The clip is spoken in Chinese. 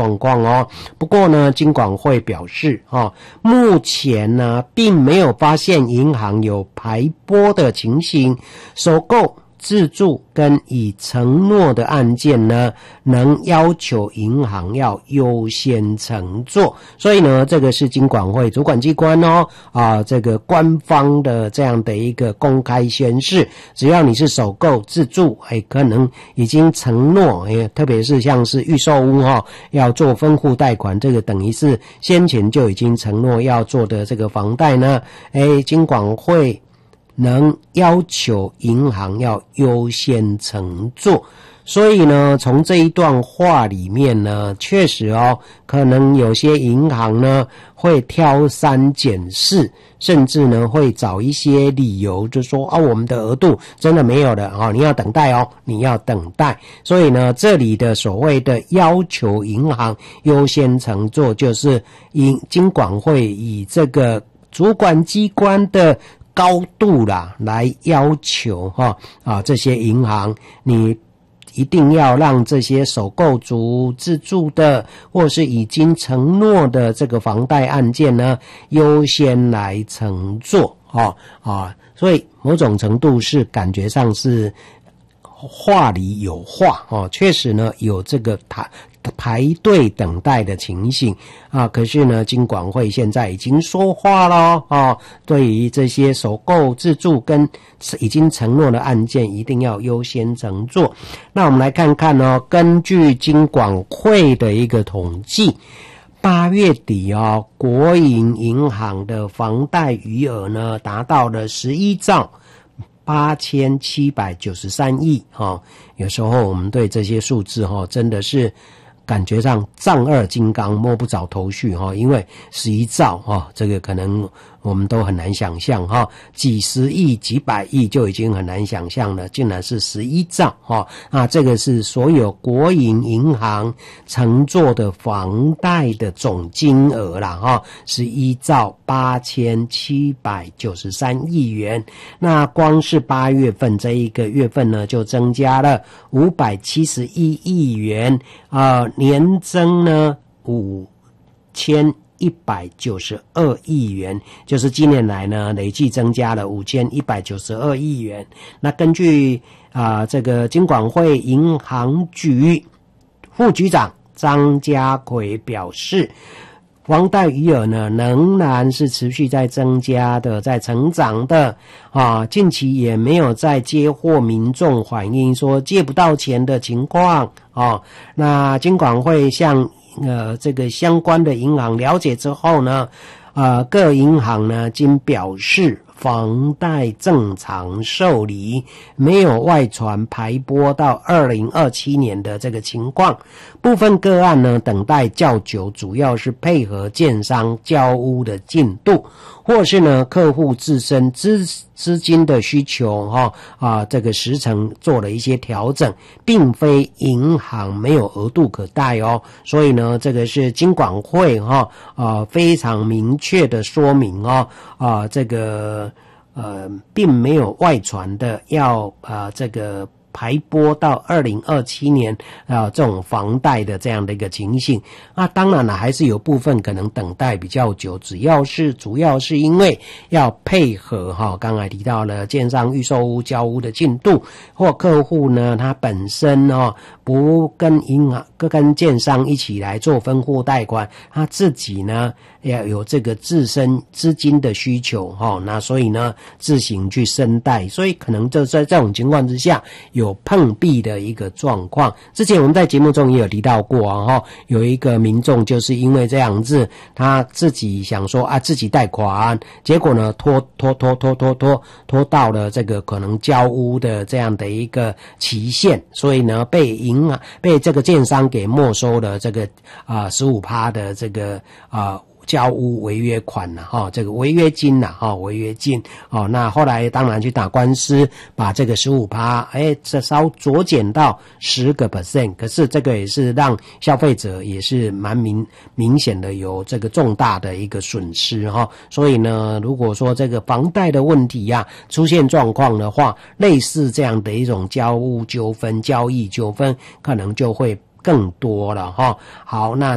状况哦。不过呢，金管会表示目前呢并没有发现银行有排拨的情形，首购自住跟已承诺的案件呢，能要求银行要优先承做。所以呢，这个是金管会主管机关这个官方的这样的一个公开宣示，只要你是首购自住，可能已经承诺，特别是像是预售屋要做分户贷款，这个等于是先前就已经承诺要做的这个房贷呢，金管会能要求银行要优先承做。所以呢，从这一段话里面呢，确实可能有些银行呢会挑三拣四，甚至呢会找一些理由，就说我们的额度真的没有了你要等待你要等待。所以呢，这里的所谓的要求银行优先承做，就是金管会以这个主管机关的高度啦来要求这些银行，你一定要让这些首购族自住的或是已经承诺的这个房贷案件呢优先来承做所以某种程度是感觉上是话里有话确实呢有这个排队等待的情形可是呢金管会现在已经说话了对于这些首购自住跟已经承诺的案件一定要优先承做。那我们来看看根据金管会的一个统计，8月底国营银行的房贷余额呢达到了11兆8793亿有时候我们对这些数字真的是感觉上丈二金刚摸不着头绪因为11兆这个可能我们都很难想象几十亿几百亿就已经很难想象了，竟然是11兆这个是所有国营银行承做的房贷的总金额啦11兆8793亿元。那光是8月份这一个月份呢就增加了571亿元年增呢5192亿元，就是今年来呢累计增加了5192亿元。那根据这个金管会银行局副局长张家奎表示，房贷余额呢仍然是持续在增加的，在成长的近期也没有在接获民众反映说借不到钱的情况那金管会向这个相关的银行了解之后呢各银行呢均表示房贷正常受理，没有外传排拨到2027年的这个情况。部分个案呢等待较久，主要是配合建商交屋的进度，或是呢客户自身资金的需求这个时程做了一些调整，并非银行没有额度可贷所以呢这个是金管会非常明确的说明这个并没有外传的要这个排拨到2027年这种房贷的这样的一个情形当然了还是有部分可能等待比较久，主要是因为要配合刚才提到了建商预售屋交屋的进度，或客户呢他本身不跟银行跟建商一起来做分户贷款，他自己呢要有这个自身资金的需求那所以呢自行去申贷，所以可能就在这种情况之下有碰壁的一个状况。之前我们在节目中也有提到过有一个民众就是因为这样子，他自己想说自己贷款，结果呢拖到了这个可能交屋的这样的一个期限，所以呢被这个建商给没收了这个15% 的这个交屋违约款这个违约金违约金那后来当然去打官司，把这个15%这稍酌减到10%，可是这个也是让消费者也是蛮明显的有这个重大的一个损失所以呢如果说这个房贷的问题出现状况的话，类似这样的一种交屋纠纷交易纠纷可能就会更多了好，那